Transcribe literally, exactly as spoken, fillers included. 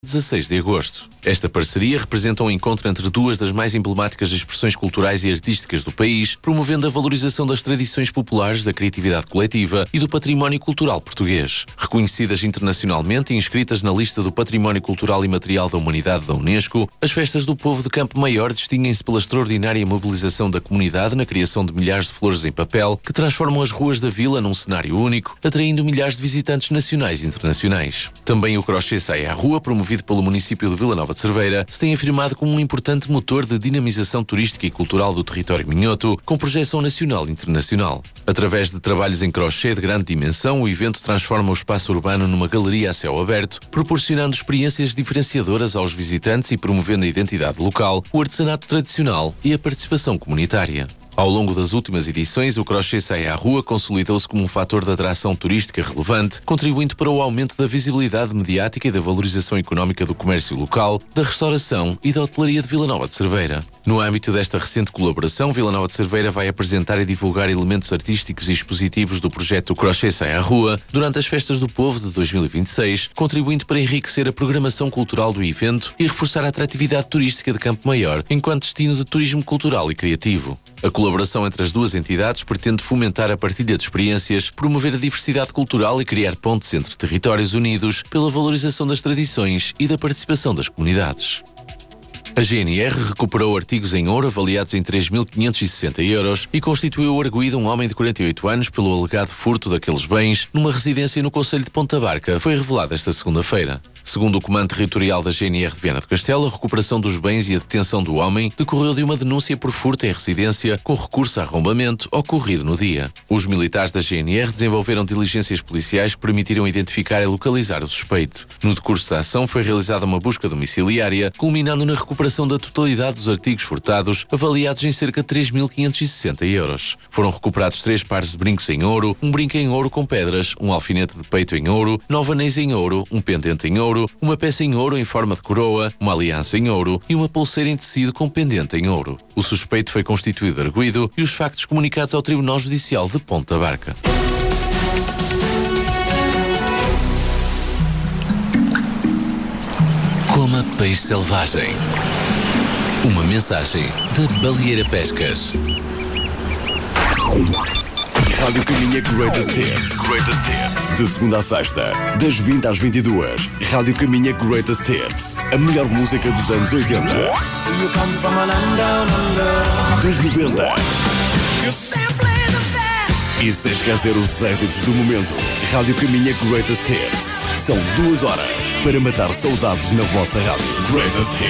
dezasseis de agosto. Esta parceria representa um encontro entre duas das mais emblemáticas expressões culturais e artísticas do país, promovendo a valorização das tradições populares, da criatividade coletiva e do património cultural português. Reconhecidas internacionalmente e inscritas na lista do Património Cultural e Material da Humanidade da Unesco, as Festas do Povo de Campo Maior distinguem-se pela extraordinária mobilização da comunidade na criação de milhares de flores em papel que transformam as ruas da vila num cenário único, atraindo milhares de visitantes nacionais e internacionais. Também o Crochê Sai à Rua, promovido pelo município de Vila Nova de Cerveira, se tem afirmado como um importante motor de dinamização turística e cultural do território minhoto, com projeção nacional e internacional. Através de trabalhos em crochê de grande dimensão, o evento transforma o espaço urbano numa galeria a céu aberto, proporcionando experiências diferenciadoras aos visitantes e promovendo a identidade local, o artesanato tradicional e a participação comunitária. Ao longo das últimas edições, o Crochê Sai à Rua consolidou-se como um fator de atração turística relevante, contribuindo para o aumento da visibilidade mediática e da valorização económica do comércio local, da restauração e da hotelaria de Vila Nova de Cerveira. No âmbito desta recente colaboração, Vila Nova de Cerveira vai apresentar e divulgar elementos artísticos e expositivos do projeto Crochê Sai à Rua durante as Festas do Povo de dois mil e vinte e seis, contribuindo para enriquecer a programação cultural do evento e reforçar a atratividade turística de Campo Maior enquanto destino de turismo cultural e criativo. A colaboração entre as duas entidades pretende fomentar a partilha de experiências, promover a diversidade cultural e criar pontes entre territórios unidos pela valorização das tradições e da participação das comunidades. A G N R recuperou artigos em ouro avaliados em três mil quinhentos e sessenta euros e constituiu arguido um homem de quarenta e oito anos pelo alegado furto daqueles bens numa residência no concelho de Ponta Barca, foi revelado esta segunda-feira. Segundo o Comando Territorial da G N R de Viana do Castelo, a recuperação dos bens e a detenção do homem decorreu de uma denúncia por furto em residência com recurso a arrombamento ocorrido no dia. Os militares da G N R desenvolveram diligências policiais que permitiram identificar e localizar o suspeito. No decurso da ação foi realizada uma busca domiciliária, culminando na recuperação da totalidade dos artigos furtados, avaliados em cerca de três mil quinhentos e sessenta euros. Foram recuperados três pares de brincos em ouro, um brinco em ouro com pedras, um alfinete de peito em ouro, nove anéis em ouro, um pendente em ouro, uma peça em ouro em forma de coroa, uma aliança em ouro e uma pulseira em tecido com pendente em ouro. O suspeito foi constituído arguido e os factos comunicados ao Tribunal Judicial de Ponta Barca. Coma peixe selvagem. Uma mensagem da Baleeira Pescas. Rádio Caminha Greatest Hits. Greatest Hits. De segunda a sexta, das vinte às vinte e duas. Rádio Caminha Greatest Hits. A melhor música dos anos oitenta. Dos noventa. E sem esquecer os êxitos do momento. Rádio Caminha Greatest Hits. São duas horas para matar saudades na vossa rádio. Greatest Hits.